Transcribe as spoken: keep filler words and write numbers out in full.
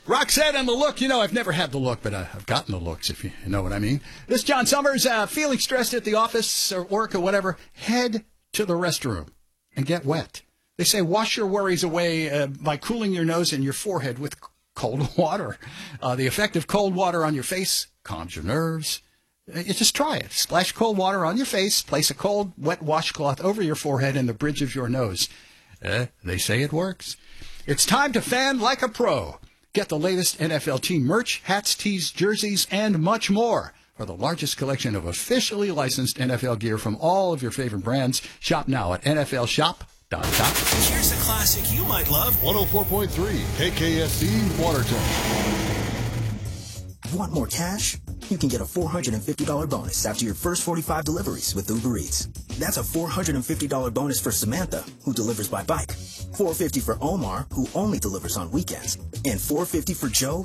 Roxette and the look. You know, I've never had the look, but I've gotten the looks, if you know what I mean. This is John Summers. Uh, feeling stressed at the office or work or whatever, head to the restroom and get wet. They say wash your worries away uh, by cooling your nose and your forehead with cold water. Uh, the effect of cold water on your face calms your nerves. You just try it. Splash cold water on your face, place a cold, wet washcloth over your forehead and the bridge of your nose. Uh, they say it works. It's time to fan like a pro. Get the latest N F L team merch, hats, tees, jerseys, and much more. For the largest collection of officially licensed N F L gear from all of your favorite brands, shop now at N F L shop dot com. Here's a classic you might love. one oh four point three K K S C Watertown. Want more cash? You can get a four hundred fifty dollars bonus after your first forty-five deliveries with Uber Eats. That's a four hundred fifty dollars bonus for Samantha, who delivers by bike, four hundred fifty dollars for Omar, who only delivers on weekends, and four hundred fifty dollars for Joe,